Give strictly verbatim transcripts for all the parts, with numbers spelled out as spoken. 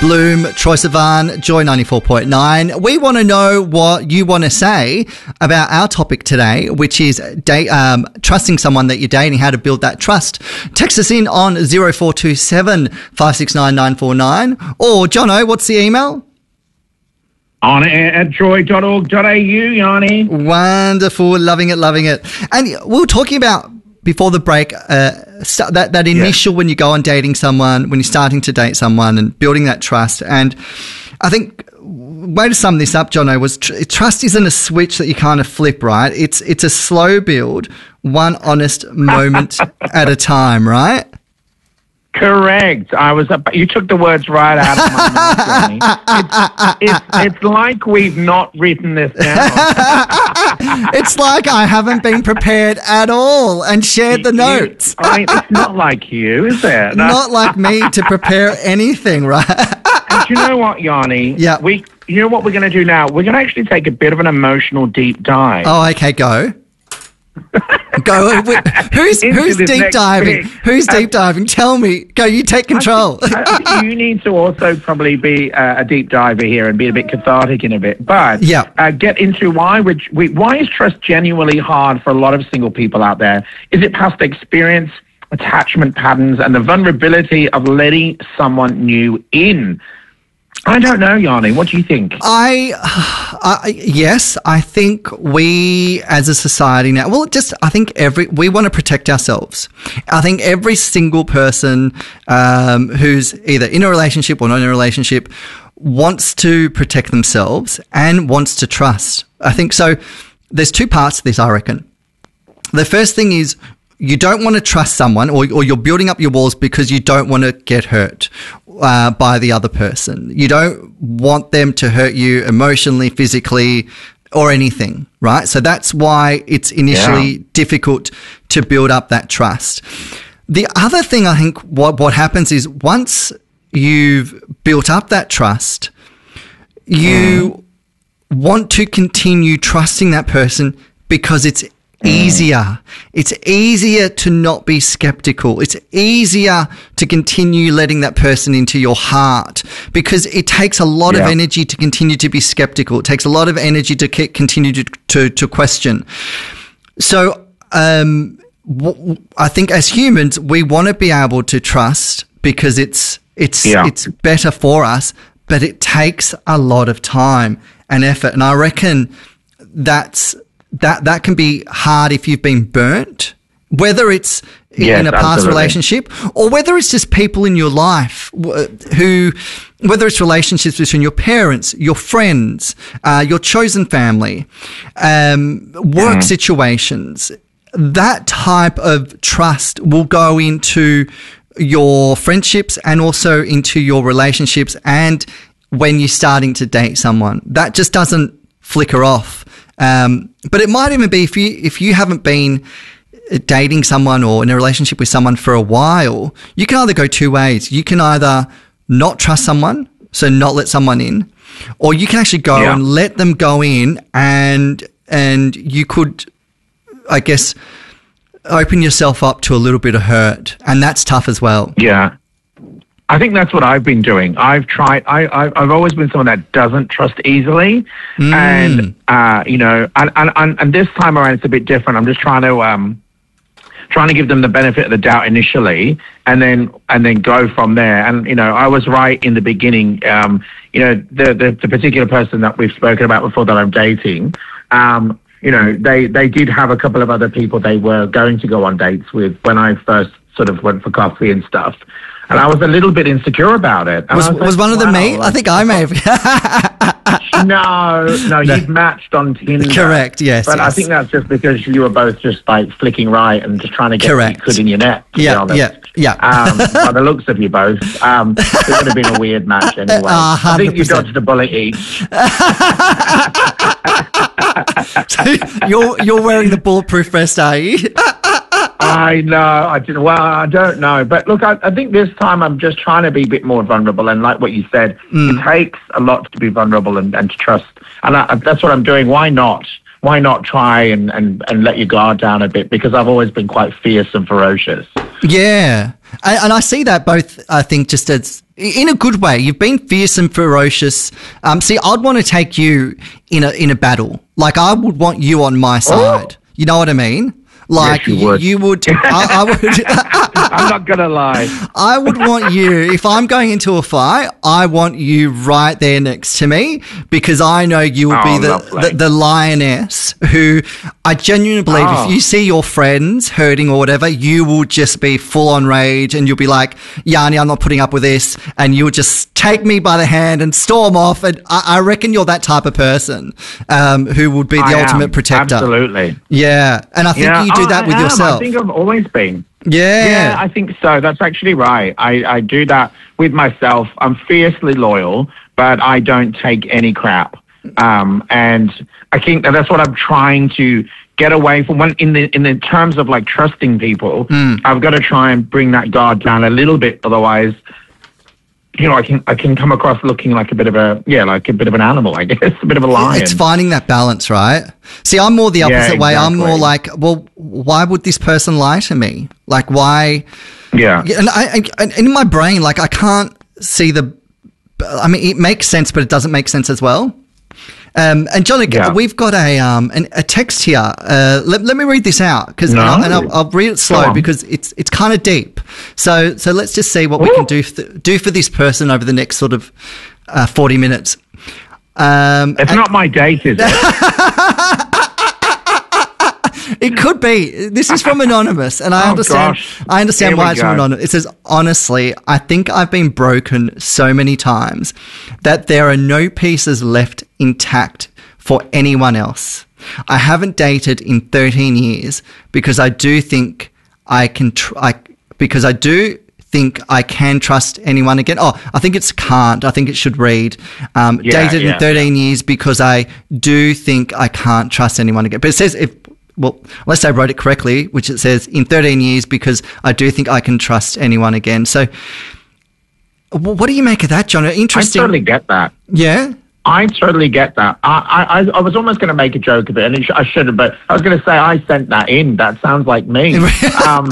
Bloom, Troye Sivan, Joy ninety-four point nine. We want to know what you want to say about our topic today, which is date, um, trusting someone that you're dating, how to build that trust. Text us in on zero four two seven, five six nine, nine four nine. Or, Jono, what's the email? On air at joy dot org dot a u, Yanni. Wonderful. Loving it, loving it. And we were talking about, before the break, uh, st- that, that initial yeah. when you go on dating someone, when you're starting to date someone and building that trust. And I think, way to sum this up, Jono, was tr- trust isn't a switch that you kind of flip, right? It's it's a slow build, one honest moment at a time, right? Correct. I was. Up, you took the words right out of my mouth, Johnny. It's, it's, it's like we've not written this down. It's like I haven't been prepared at all and shared the You- notes. I mean, it's not like you, is it? No. Not like me to prepare anything, right? And you know what, Yanni? Yeah. We. You know what we're going to do now? We're going to actually take a bit of an emotional deep dive. Oh, okay, go. Go. Who's Into who's this deep next diving? bit. Who's Um, deep diving? Tell me. Go. You take control. I think you need to also probably be uh, a deep diver here and be a bit cathartic in a bit. But Yeah. uh, get into why which we, why is trust genuinely hard for a lot of single people out there? Is it past experience, attachment patterns, and the vulnerability of letting someone new in? I don't know, Yanni. What do you think? I, I, yes, I think we as a society now, well, just, I think every, we want to protect ourselves. I think every single person, um, who's either in a relationship or not in a relationship wants to protect themselves and wants to trust. I think so. There's two parts to this, I reckon. The first thing is, you don't want to trust someone, or, or you're building up your walls because you don't want to get hurt uh, by the other person. You don't want them to hurt you emotionally, physically, or anything, right? So that's why it's initially Yeah. difficult to build up that trust. The other thing, I think, what, what happens is once you've built up that trust, you mm. want to continue trusting that person because it's easier. It's easier to not be skeptical. It's easier to continue letting that person into your heart because it takes a lot Yeah. of energy to continue to be skeptical. It takes a lot of energy to ke- continue to, to, to question. So, um, w- I think as humans, we want to be able to trust because it's, it's, Yeah. it's better for us, but it takes a lot of time and effort. And I reckon that's, That that can be hard if you've been burnt, whether it's in, Yes, in a past absolutely. relationship or whether it's just people in your life w- who, whether it's relationships between your parents, your friends, uh, your chosen family, um, work Mm. situations. That type of trust will go into your friendships and also into your relationships and when you're starting to date someone. That just doesn't flicker off. Um, but it might even be if you if you haven't been dating someone or in a relationship with someone for a while, you can either go two ways. You can either not trust someone, so not let someone in, or you can actually go Yeah. and let them go in and and you could, I guess, open yourself up to a little bit of hurt, and that's tough as well. Yeah. I think that's what I've been doing. I've tried, I, I, I've always been someone that doesn't trust easily. Mm. And, uh, you know, and, and, and, and this time around it's a bit different. I'm just trying to, um, trying to give them the benefit of the doubt initially and then, and then go from there. And, you know, I was right in the beginning. Um, you know, the, the, the particular person that we've spoken about before that I'm dating, um, you know, they, they did have a couple of other people they were going to go on dates with when I first sort of went for coffee and stuff. And I was a little bit insecure about it. And Was, I was, was like, one of them wow, me? I like- think I may have. No, no, you've matched on Tinder. Correct, yes, But I yes. think that's just because you were both just like flicking right and just trying to get Correct. what you could in your net, to Yeah, be honest. yeah, yeah. Um, by the looks of you both, um, it would have been a weird match anyway. Uh, I think you one hundred percent. dodged a bullet each. So you're you're wearing the bulletproof vest, are you? I know. I didn't. Well, I don't know. But look, I, I think this time I'm just trying to be a bit more vulnerable. And like what you said, Mm. it takes a lot to be vulnerable and, and to trust. And I, that's what I'm doing. Why not? why not try and, and, and let your guard down a bit? Because I've always been quite fierce and ferocious. Yeah. And, and I see that both, I think, just as in a good way. You've been fierce and ferocious. Um, see, I'd want to take you in a in a battle. Like, I would want you on my side. Oh. You know what I mean? Like, yes, you would. You, you would I, I would. I'm not going to lie. I would want you, if I'm going into a fight, I want you right there next to me, because I know you will oh, be the, the, the lioness who I genuinely believe oh. if you see your friends hurting or whatever, you will just be full on rage and you'll be like, Yanni, I'm not putting up with this. And you'll just take me by the hand and storm off. And I, I reckon you're that type of person um, who would be the I ultimate am. protector. Absolutely. Yeah. And I think yeah. you do oh, that I with am. yourself. I think I've always been. Yeah. Yeah, I think so. That's actually right. I, I do that with myself. I'm fiercely loyal, but I don't take any crap. Um, and I think that that's what I'm trying to get away from. When in the in the terms of like trusting people, mm. I've got to try and bring that guard down a little bit. Otherwise, you know, I can I can come across looking like a bit of a yeah, like a bit of an animal. I guess a bit of a lion. It's finding that balance, right? See, I'm more the opposite yeah, exactly. way. I'm more like, well, why would this person lie to me? Like, why? Yeah. And I, I and in my brain, like, I can't see the. I mean, it makes sense, but it doesn't make sense as well. Um, and John, yeah. we've got a um an, a text here. Uh, let, let me read this out because no. and, I'll, and I'll, I'll read it slow because it's it's kind of deep. So so let's just see what Ooh. we can do for, do for this person over the next sort of uh, forty minutes. Um, it's and, not my date, is it? It could be. This is from Anonymous, and I oh, understand. Gosh. I understand Here why it's go. from Anonymous. It says, "Honestly, I think I've been broken so many times that there are no pieces left intact for anyone else. I haven't dated in thirteen years because I do think I can. Tr- I because I do." think I can trust anyone again. Oh, I think it's can't. I think it should read um, yeah, dated yeah, in thirteen yeah. years because I do think I can't trust anyone again. But it says if, well, unless I wrote it correctly, which it says in thirteen years because I do think I can trust anyone again. So what do you make of that, John? Interesting. I totally get that. Yeah? I totally get that. I, I, I was almost going to make a joke of it, and it sh- I should have, but I was going to say I sent that in. That sounds like me. um,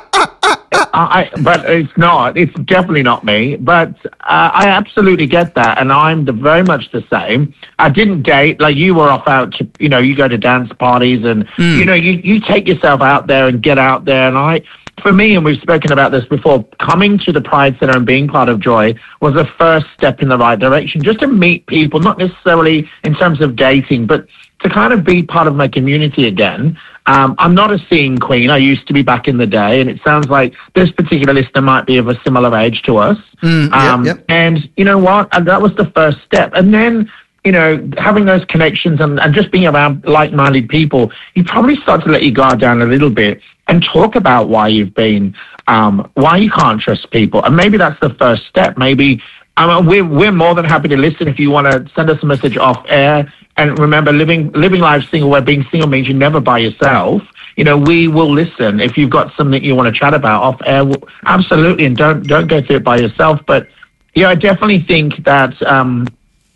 I, but it's not. It's definitely not me. But uh, I absolutely get that, and I'm the, very much the same. I didn't date like you were off out to, you know, you go to dance parties, and mm. you know, you you take yourself out there and get out there. And I, for me, and we've spoken about this before, coming to the Pride Center and being part of Joy was the first step in the right direction. Just to meet people, not necessarily in terms of dating, but to kind of be part of my community again. Um, I'm not a scene queen. I used to be back in the day, and it sounds like this particular listener might be of a similar age to us. Mm, um, yep, yep. And you know what? And that was the first step. And then, you know, having those connections and, and just being around like-minded people, you probably start to let your guard down a little bit and talk about why you've been, um, why you can't trust people. And maybe that's the first step. Maybe I mean, we're, we're more than happy to listen if you want to send us a message off air. And remember, living living life single, where being single means you're never by yourself. You know, we will listen if you've got something you want to chat about off air. We'll, absolutely, and don't don't go through it by yourself. But yeah, I definitely think that um,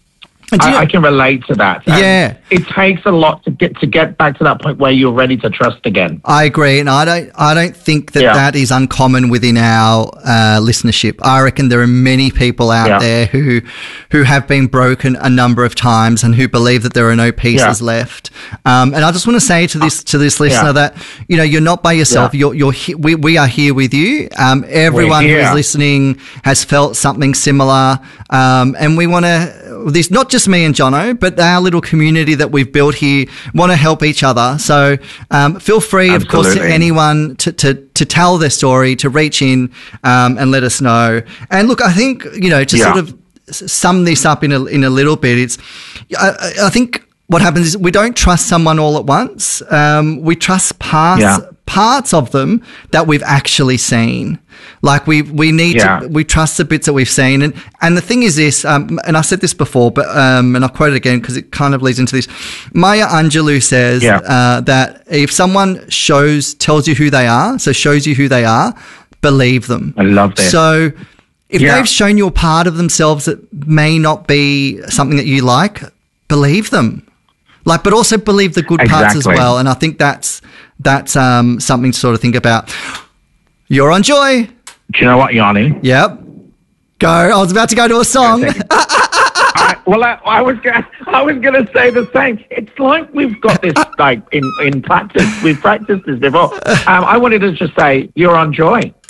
I, I can relate to that. And yeah, it takes a lot to get to get back to that point where you're ready to trust again. I agree, and I don't I don't think that yeah. that is uncommon within our uh, listenership. I reckon there are many people out yeah. there who who have been broken a number of times and who believe that there are no pieces yeah. left. Um, and I just want to say to this to this listener yeah. that you know you're not by yourself. Yeah. You're you're he- we we are here with you. Um, everyone who is listening has felt something similar, um, and we want to. This not just me and Jono, but our little community that we've built here want to help each other. So um, feel free, Absolutely. of course, to anyone to, to, to tell their story, to reach in um, and let us know. And look, I think, you know, to yeah. sort of sum this up in a, in a little bit, it's I, I think what happens is we don't trust someone all at once. Um, we trust parts yeah. parts of them that we've actually seen. Like we we need yeah. to we trust the bits that we've seen, and and the thing is this, um, and I said this before, but um, and I'll quote it again because it kind of leads into this. Maya Angelou says yeah. uh, that if someone shows tells you who they are, so shows you who they are, believe them. I love that. So if yeah. they've shown you a part of themselves that may not be something that you like, believe them. Like, but also believe the good parts as Exactly. well. And I think that's that's um, something to sort of think about. You're on Joy. Do you know what, Yanni? Yep. Go. I was about to go to a song. I, well, I, I was gonna, I was going to say the same. It's like we've got this like in, in practice. We've practiced this before. Um, I wanted to just say, you're on Joy.